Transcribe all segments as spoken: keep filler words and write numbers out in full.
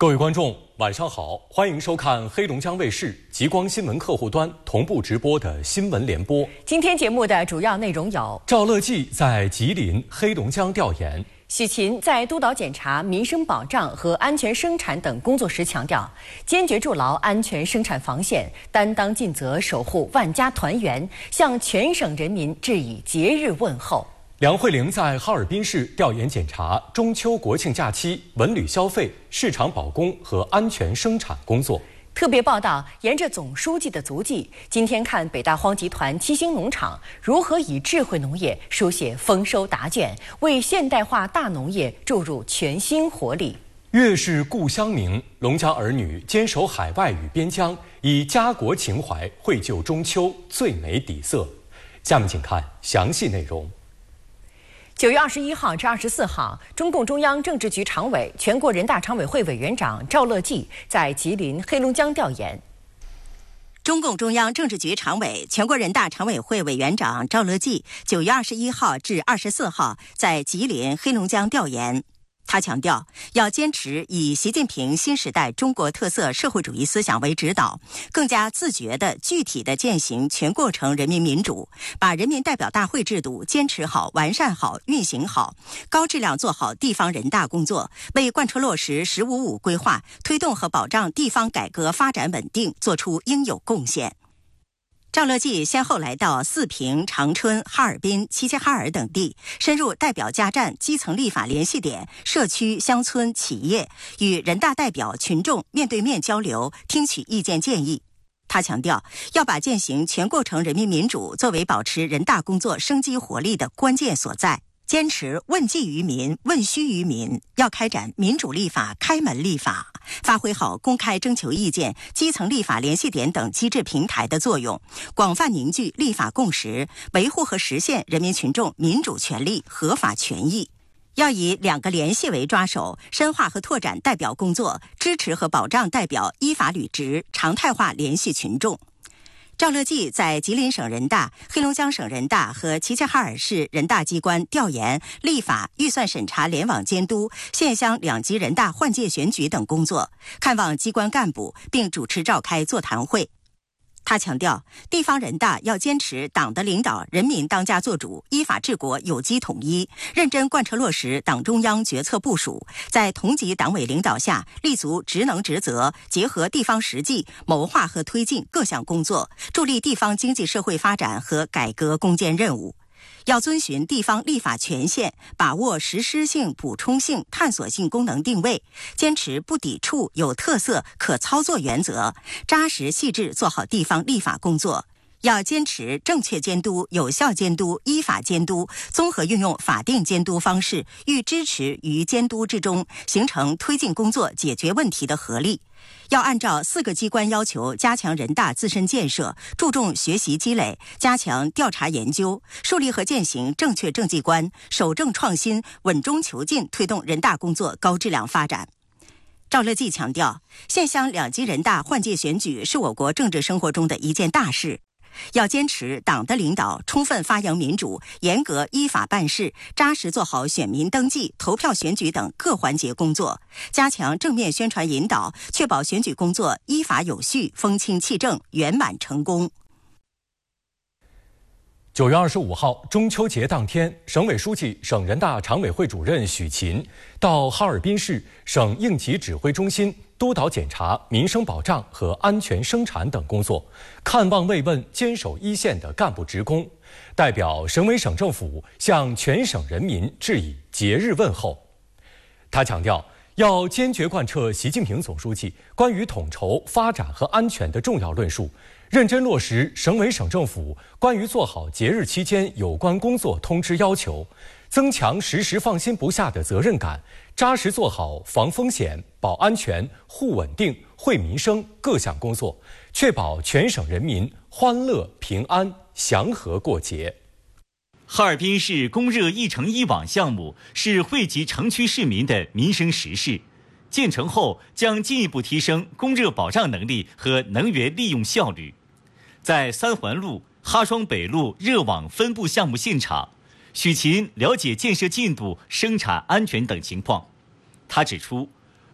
各位观众，晚上好，欢迎收看黑龙江卫视极光新闻客户端同步直播的新闻联播。 今天节目的主要内容有： 赵乐际在吉林、黑龙江调研； 许勤在督导检查民生保障和安全生产等工作时强调，坚决筑牢安全生产防线，担当尽责守护万家团圆，向全省人民致以节日问候。 梁慧玲在哈尔滨市调研检查中秋国庆假期文旅消费、市场保供和安全生产工作。 特别报道：沿着总书记的足迹，今天看北大荒集团七星农场如何以智慧农业书写丰收答卷，为现代化大农业注入全新活力。 月是故乡明，龙江儿女坚守海外与边疆，以家国情怀绘就中秋最美底色。下面请看详细内容。 九月二十一号至二十四号，中共中央政治局常委、全国人大常委会委员长赵乐际在吉林、黑龙江调研。 中共中央政治局常委、全国人大常委会委员长赵乐际九月二十一号至二十四号在吉林、黑龙江调研。他强调，要坚持以习近平新时代中国特色社会主义思想为指导，更加自觉地、具体地践行全过程人民民主，把人民代表大会制度坚持好、完善好、运行好，高质量做好地方人大工作，为贯彻落实“十五五”规划、推动和保障地方改革发展稳定做出应有贡献。赵乐际先后来到四平、长春、哈尔滨、齐齐哈尔等地，深入代表家站、基层立法联系点、社区、乡村、企业，与人大代表、群众面对面交流，听取意见建议。他强调，要把践行全过程人民民主作为保持人大工作生机活力的关键所在。坚持问计于民、问需于民，要开展民主立法、开门立法，发挥好公开征求意见、基层立法联系点等机制平台的作用，广泛凝聚立法共识，维护和实现人民群众民主权利、合法权益。要以两个联系为抓手，深化和拓展代表工作，支持和保障代表依法履职，常态化联系群众。赵乐际在吉林省人大、黑龙江省人大和齐齐哈尔市人大机关调研立法、预算审查联网监督、县乡两级人大换届选举等工作，看望机关干部，并主持召开座谈会。他强调，地方人大要坚持党的领导人民当家作主，依法治国，有机统一，认真贯彻落实党中央决策部署，在同级党委领导下，立足职能职责，结合地方实际，谋划和推进各项工作，助力地方经济社会发展和改革攻坚任务。要遵循地方立法权限，把握实施性、补充性、探索性功能定位，坚持不抵触、有特色、可操作原则，扎实细致做好地方立法工作。要坚持正确监督、有效监督、依法监督，综合运用法定监督方式，寓支持于监督之中，形成推进工作、解决问题的合力。要按照四个机关要求，加强人大自身建设，注重学习积累，加强调查研究，树立和践行正确政绩观，守正创新，稳中求进，推动人大工作高质量发展。赵乐际强调，县乡两级人大换届选举是我国政治生活中的一件大事。要坚持党的领导，充分发扬民主，严格依法办事，扎实做好选民登记、投票选举等各环节工作，加强正面宣传引导，确保选举工作依法有序、风清气正、圆满成功。 九月二十五号，中秋节当天，省委书记、省人大常委会主任许勤到哈尔滨市省应急指挥中心督导检查民生保障和安全生产等工作，看望慰问坚守一线的干部职工，代表省委省政府向全省人民致以节日问候。他强调，要坚决贯彻习近平总书记关于统筹发展和安全的重要论述，认真落实省委省政府关于做好节日期间有关工作通知要求，增强时时放心不下的责任感，扎实做好防风险、保安全、护稳定、惠民生各项工作，确保全省人民欢乐平安祥和过节。 哈尔滨市供热一城一网项目是惠及城区市民的民生实事，建成后将进一步提升供热保障能力和能源利用效率。在三环路、哈双北路热网分部项目现场，许勤了解建设进度、生产安全等情况。他指出，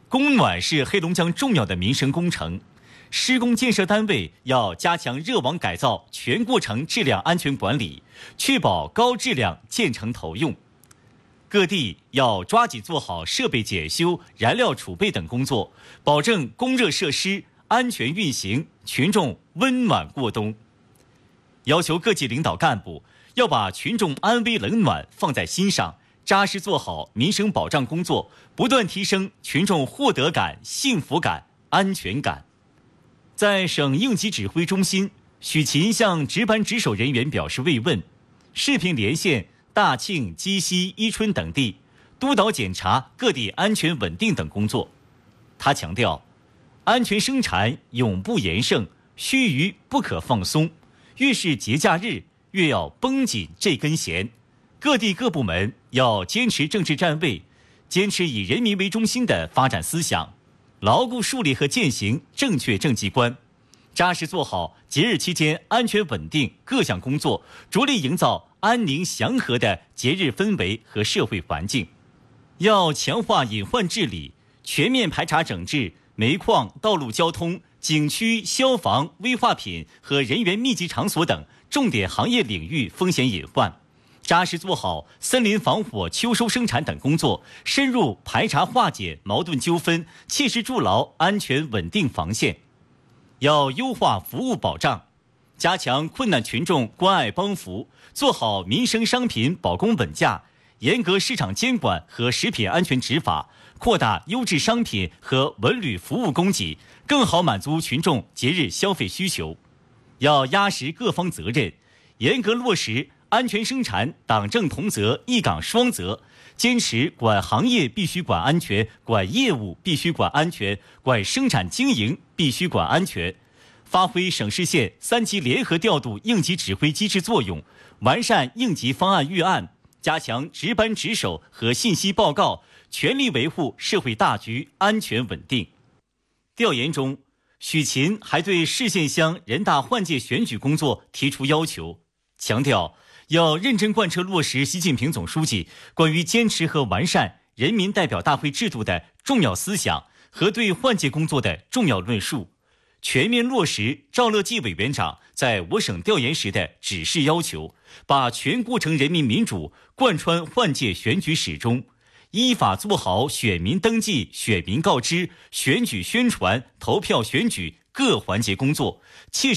供暖是黑龙江重要的民生工程，施工建设单位要加强热网改造全过程质量安全管理，确保高质量建成投用。各地要抓紧做好设备检修、燃料储备等工作，保证供热设施安全运行，群众温暖过冬。要求各级领导干部要把群众安危冷暖放在心上，扎实做好民生保障工作，不断提升群众获得感、幸福感、安全感。在省应急指挥中心，许勤向值班值守人员表示慰问，视频连线大庆、鸡西、伊春等地，督导检查各地安全稳定等工作。他强调，安全生产永不言胜，须臾不可放松，越是节假日越要绷紧这根弦。各地各部门要坚持政治站位，坚持以人民为中心的发展思想，牢固树立和践行正确政绩观，扎实做好节日期间安全稳定各项工作，着力营造安宁祥和的节日氛围和社会环境。要强化隐患治理，全面排查整治煤矿、道路交通、景区、消防、危化品和人员密集场所等重点行业领域风险隐患，扎实做好森林防火、秋收生产等工作，深入排查化解矛盾纠纷，切实筑牢安全稳定防线。要优化服务保障，加强困难群众关爱帮扶，做好民生商品保供稳价，严格市场监管和食品安全执法，扩大优质商品和文旅服务供给，更好满足群众节日消费需求。要压实各方责任，严格落实安全生产党政同责、一岗双责，坚持管行业必须管安全，管业务必须管安全，管生产经营必须管安全，发挥省市县三级联合调度应急指挥机制作用，完善应急方案预案，加强值班值守和信息报告，全力维护社会大局安全稳定。调研中，许勤还对市县乡人大换届选举工作提出要求，强调要认真贯彻落实习近平总书记关于坚持和完善人民代表大会制度的重要思想和对换届工作的重要论述，全面落实赵乐际委员长在我省调研时的指示要求，把全过程人民民主贯穿换届选举始终，依法做好选民登记、选民告知、选举宣传、投票选举各环节工作，切实